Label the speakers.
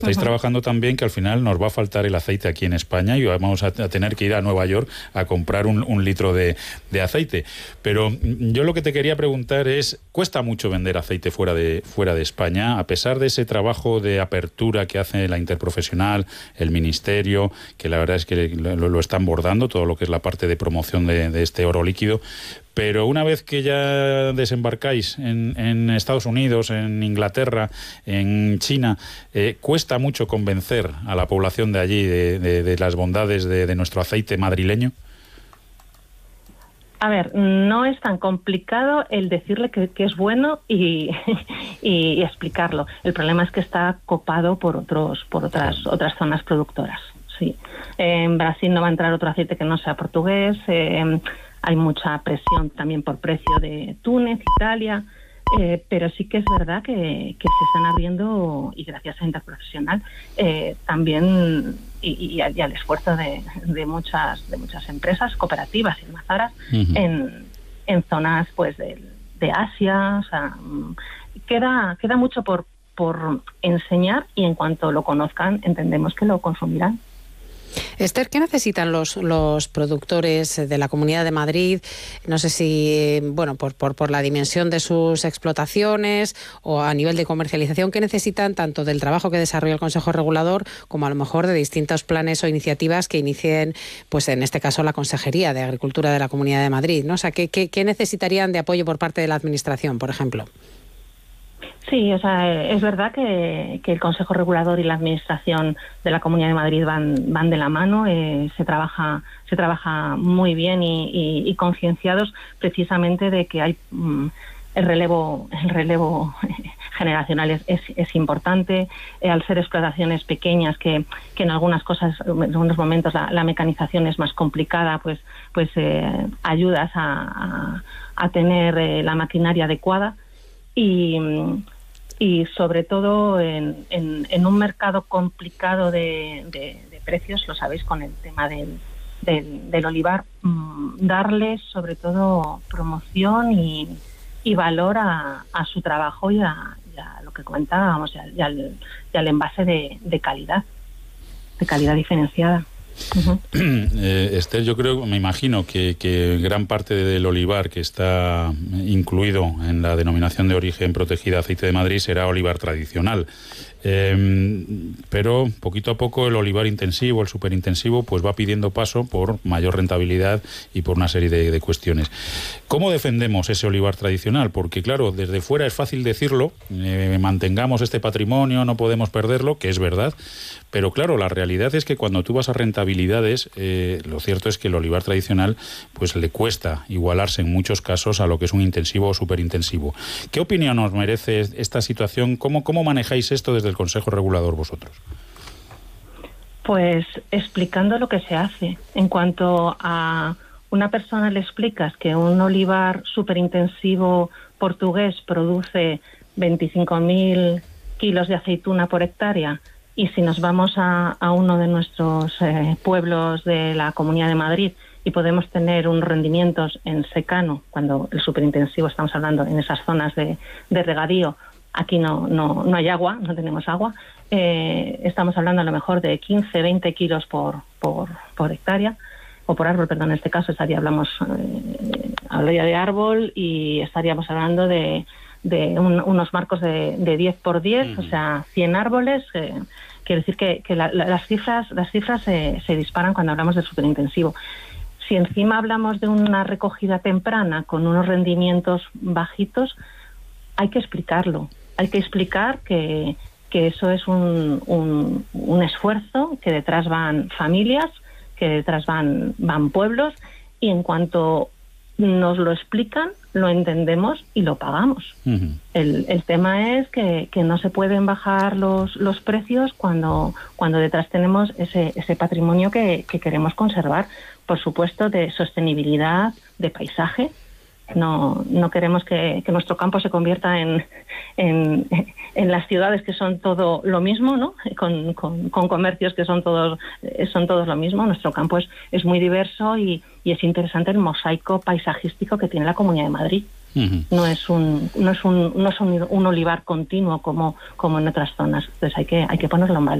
Speaker 1: estáis trabajando también que al final nos va a faltar el aceite aquí en España y vamos a tener que ir a Nueva York a comprar un litro de aceite. Pero yo lo que te quería preguntar es, ¿cuesta mucho vender aceite fuera de España? A pesar de ese trabajo de apertura que hace la interprofesional, el ministerio, que la verdad es que lo están bordando, todo lo que es la parte de promoción de este oro líquido, pero una vez que ya desembarcáis en Estados Unidos, en Inglaterra, en China, ¿cuesta mucho convencer a la población de allí de las bondades de nuestro aceite madrileño?
Speaker 2: A ver, no es tan complicado el decirle que es bueno y explicarlo. El problema es que está copado por otras zonas productoras. Sí. En Brasil no va a entrar otro aceite que no sea portugués. Hay mucha presión también por precio de Túnez, Italia, pero sí que es verdad que se están abriendo, y gracias a Interprofesional, también y al esfuerzo de muchas empresas cooperativas y almazaras en zonas pues de Asia. O sea, queda mucho por enseñar, y en cuanto lo conozcan entendemos que lo consumirán.
Speaker 3: Esther, ¿qué necesitan los productores de la Comunidad de Madrid? No sé si, por la dimensión de sus explotaciones o a nivel de comercialización, ¿qué necesitan tanto del trabajo que desarrolla el Consejo Regulador como a lo mejor de distintos planes o iniciativas que inicien, pues en este caso, la Consejería de Agricultura de la Comunidad de Madrid, ¿no? O sea, ¿qué necesitarían de apoyo por parte de la Administración, por ejemplo?
Speaker 2: Sí, o sea, es verdad que el Consejo Regulador y la Administración de la Comunidad de Madrid van de la mano. Se trabaja muy bien y concienciados precisamente de que hay el relevo generacional es importante. Al ser explotaciones pequeñas que en algunas cosas, en algunos momentos la mecanización es más complicada, pues ayudas a tener la maquinaria adecuada. Y sobre todo en un mercado complicado de precios, lo sabéis, con el tema del olivar, darles sobre todo promoción y valor a su trabajo y a lo que comentábamos, y al envase de calidad diferenciada.
Speaker 1: Esther, yo me imagino que gran parte del olivar que está incluido en la denominación de origen protegida Aceite de Madrid será olivar tradicional. Pero poquito a poco el olivar intensivo, el superintensivo, pues va pidiendo paso por mayor rentabilidad y por una serie de cuestiones. ¿Cómo defendemos ese olivar tradicional? Porque claro, desde fuera es fácil decirlo, mantengamos este patrimonio, no podemos perderlo, que es verdad, pero claro, la realidad es que cuando tú vas a rentabilidades, lo cierto es que el olivar tradicional pues le cuesta igualarse en muchos casos a lo que es un intensivo o superintensivo. ¿Qué opinión os merece esta situación? ¿Cómo manejáis esto desde el Consejo Regulador vosotros?
Speaker 2: Pues explicando lo que se hace. En cuanto a una persona le explicas que un olivar superintensivo portugués produce 25.000 kilos de aceituna por hectárea, y si nos vamos a uno de nuestros pueblos de la Comunidad de Madrid y podemos tener un rendimientos en secano, cuando el superintensivo estamos hablando en esas zonas de regadío, aquí no hay agua, no tenemos agua, estamos hablando a lo mejor de 15-20 kilos por hectárea, o por árbol, perdón, en este caso hablaría de árbol, y estaríamos hablando de unos marcos de 10 por 10, o sea, 100 árboles. Quiere decir que las cifras se disparan cuando hablamos de superintensivo. Si encima hablamos de una recogida temprana con unos rendimientos bajitos, hay que explicarlo. Hay que explicar que eso es un esfuerzo, que detrás van familias, que detrás van pueblos, y en cuanto nos lo explican, lo entendemos y lo pagamos. Uh-huh. El tema es que no se pueden bajar los precios cuando detrás tenemos ese patrimonio que queremos conservar. Por supuesto, de sostenibilidad, de paisaje. No queremos que nuestro campo se convierta en las ciudades, que son todo lo mismo, ¿no? Con comercios que son todos lo mismo. Nuestro campo es muy diverso y es interesante el mosaico paisajístico que tiene la Comunidad de Madrid. No es un olivar continuo como en otras zonas. Entonces hay que ponerlo en valor.